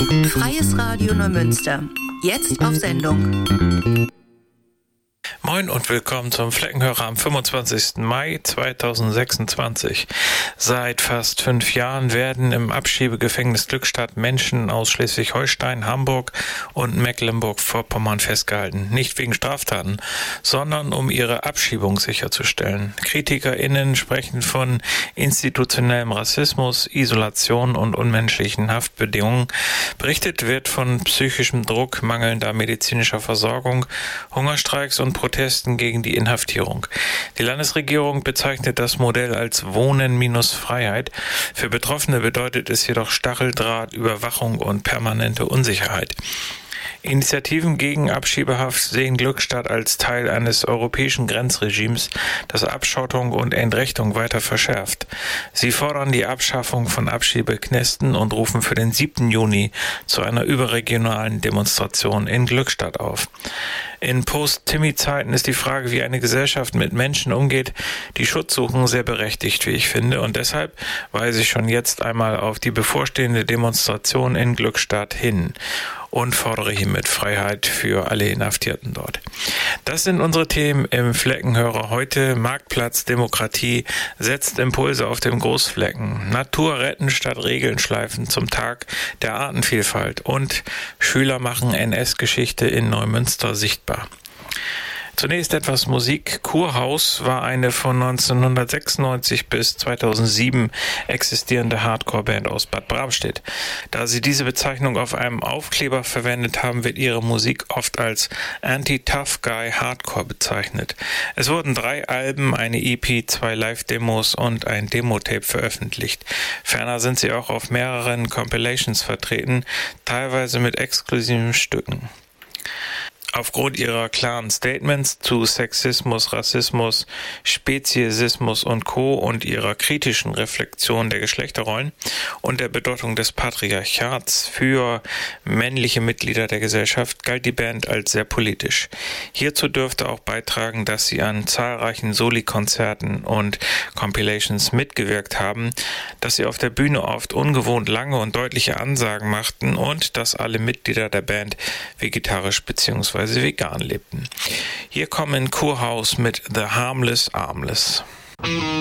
Freies Radio Neumünster. Jetzt auf Sendung. Moin und willkommen zum Fleckenhörer am 25. Mai 2026. Seit fast 5 Jahren werden im Abschiebegefängnis Glückstadt Menschen aus Schleswig-Holstein, Hamburg und Mecklenburg-Vorpommern festgehalten. Nicht wegen Straftaten, sondern um ihre Abschiebung sicherzustellen. KritikerInnen sprechen von institutionellem Rassismus, Isolation und unmenschlichen Haftbedingungen. Berichtet wird von psychischem Druck, mangelnder medizinischer Versorgung, Hungerstreiks und Protesten gegen die Inhaftierung. Die Landesregierung bezeichnet das Modell als Wohnen minus Freiheit. Für Betroffene bedeutet es jedoch Stacheldraht, Überwachung und permanente Unsicherheit. Initiativen gegen Abschiebehaft sehen Glückstadt als Teil eines europäischen Grenzregimes, das Abschottung und Entrechtung weiter verschärft. Sie fordern die Abschaffung von Abschiebeknästen und rufen für den 7. Juni zu einer überregionalen Demonstration in Glückstadt auf. In Post-Timmy-Zeiten ist die Frage, wie eine Gesellschaft mit Menschen umgeht, die Schutz suchen, sehr berechtigt, wie ich finde. Und deshalb weise ich schon jetzt einmal auf die bevorstehende Demonstration in Glückstadt hin und fordere hiermit Freiheit für alle Inhaftierten dort. Das sind unsere Themen im Fleckenhörer heute. Marktplatz Demokratie setzt Impulse auf dem Großflecken. Natur retten statt Regeln schleifen zum Tag der Artenvielfalt. Und Schüler machen NS-Geschichte in Neumünster sichtbar. Zunächst etwas Musik. Kurhaus war eine von 1996 bis 2007 existierende Hardcore-Band aus Bad Bramstedt. Da sie diese Bezeichnung auf einem Aufkleber verwendet haben, wird ihre Musik oft als Anti-Tough Guy Hardcore bezeichnet. Es wurden 3 Alben, eine EP, 2 Live-Demos und ein Demo-Tape veröffentlicht. Ferner sind sie auch auf mehreren Compilations vertreten, teilweise mit exklusiven Stücken. Aufgrund ihrer klaren Statements zu Sexismus, Rassismus, Speziesismus und Co. und ihrer kritischen Reflexion der Geschlechterrollen und der Bedeutung des Patriarchats für männliche Mitglieder der Gesellschaft galt die Band als sehr politisch. Hierzu dürfte auch beitragen, dass sie an zahlreichen Soli-Konzerten und Compilations mitgewirkt haben, dass sie auf der Bühne oft ungewohnt lange und deutliche Ansagen machten und dass alle Mitglieder der Band vegetarisch bzw. vegan lebten. Hier kommen Kurhaus mit The Harmless Armless.